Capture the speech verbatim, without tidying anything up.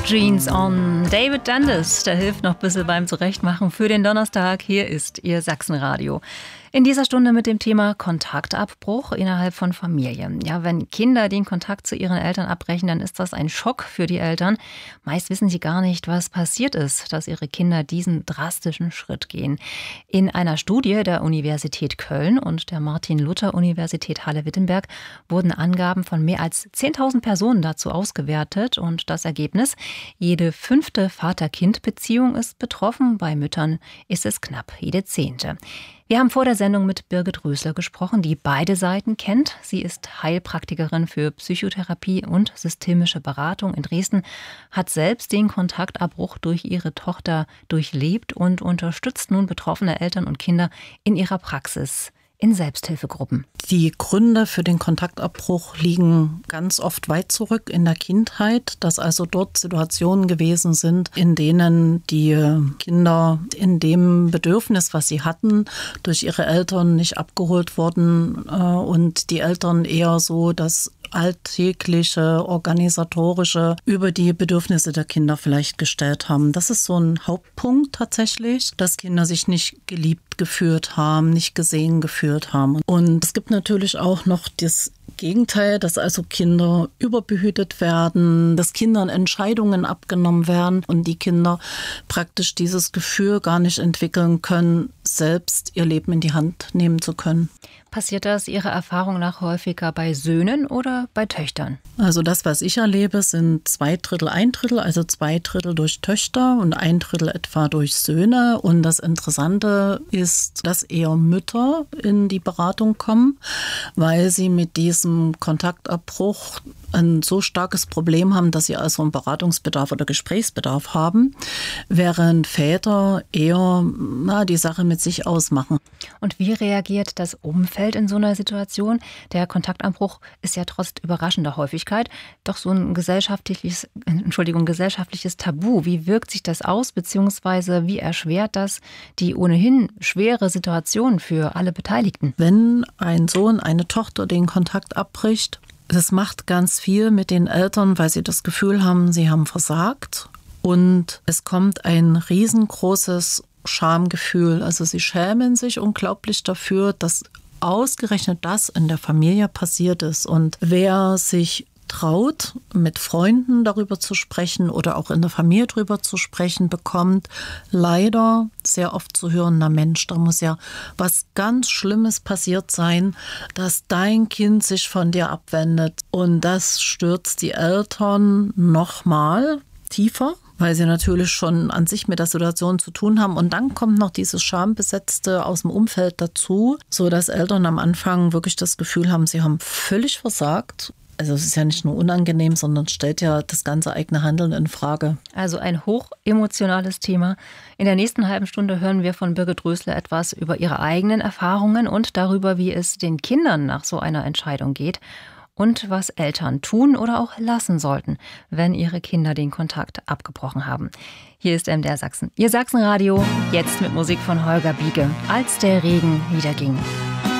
Jeans on. David Dundas, der hilft noch ein bisschen beim Zurechtmachen für den Donnerstag. Hier ist Ihr Sachsenradio. In dieser Stunde mit dem Thema Kontaktabbruch innerhalb von Familien. Ja, wenn Kinder den Kontakt zu ihren Eltern abbrechen, dann ist das ein Schock für die Eltern. Meist wissen sie gar nicht, was passiert ist, dass ihre Kinder diesen drastischen Schritt gehen. In einer Studie der Universität Köln und der Martin-Luther-Universität Halle-Wittenberg wurden Angaben von mehr als zehntausend Personen dazu ausgewertet. Und das Ergebnis: Jede fünfte Vater-Kind-Beziehung ist betroffen. Bei Müttern ist es knapp jede zehnte. Wir haben vor der Sendung mit Birgit Rösler gesprochen, die beide Seiten kennt. Sie ist Heilpraktikerin für Psychotherapie und systemische Beratung in Dresden, hat selbst den Kontaktabbruch durch ihre Tochter durchlebt und unterstützt nun betroffene Eltern und Kinder in ihrer Praxis in Selbsthilfegruppen. Die Gründe für den Kontaktabbruch liegen ganz oft weit zurück in der Kindheit, dass also dort Situationen gewesen sind, in denen die Kinder in dem Bedürfnis, was sie hatten, durch ihre Eltern nicht abgeholt wurden und die Eltern eher so das alltägliche, organisatorische über die Bedürfnisse der Kinder vielleicht gestellt haben. Das ist so ein Hauptpunkt tatsächlich, dass Kinder sich nicht geliebt gefühlt haben, nicht gesehen gefühlt haben. Und es gibt natürlich auch noch das Gegenteil, dass also Kinder überbehütet werden, dass Kindern Entscheidungen abgenommen werden und die Kinder praktisch dieses Gefühl gar nicht entwickeln können, selbst ihr Leben in die Hand nehmen zu können. Passiert das Ihrer Erfahrung nach häufiger bei Söhnen oder bei Töchtern? Also das, was ich erlebe, sind zwei Drittel, ein Drittel, also zwei Drittel durch Töchter und ein Drittel etwa durch Söhne. Und das Interessante ist, dass eher Mütter in die Beratung kommen, weil sie mit diesem Kontaktabbruch ein so starkes Problem haben, dass sie also einen Beratungsbedarf oder Gesprächsbedarf haben, während Väter eher na, die Sache mit sich ausmachen. Und wie reagiert das Umfeld in so einer Situation? Der Kontaktabbruch ist ja trotz überraschender Häufigkeit doch so ein gesellschaftliches, Entschuldigung, gesellschaftliches Tabu. Wie wirkt sich das aus, beziehungsweise wie erschwert das die ohnehin schwere Situation für alle Beteiligten? Wenn ein Sohn, eine Tochter den Kontakt abbricht, das macht ganz viel mit den Eltern, weil sie das Gefühl haben, sie haben versagt. Und es kommt ein riesengroßes Schamgefühl. Also sie schämen sich unglaublich dafür, dass ausgerechnet das in der Familie passiert ist. Und wer sich traut, mit Freunden darüber zu sprechen oder auch in der Familie darüber zu sprechen, bekommt leider sehr oft zu hören, na Mensch, da muss ja was ganz Schlimmes passiert sein, dass dein Kind sich von dir abwendet. Und das stürzt die Eltern nochmal tiefer, weil sie natürlich schon an sich mit der Situation zu tun haben. Und dann kommt noch dieses Schambesetzte aus dem Umfeld dazu, so dass Eltern am Anfang wirklich das Gefühl haben, sie haben völlig versagt. Also es ist ja nicht nur unangenehm, sondern stellt ja das ganze eigene Handeln in Frage. Also ein hochemotionales Thema. In der nächsten halben Stunde hören wir von Birgit Rösler etwas über ihre eigenen Erfahrungen und darüber, wie es den Kindern nach so einer Entscheidung geht und was Eltern tun oder auch lassen sollten, wenn ihre Kinder den Kontakt abgebrochen haben. Hier ist M D R Sachsen. Ihr Sachsenradio, jetzt mit Musik von Holger Biege, Als der Regen wieder ging.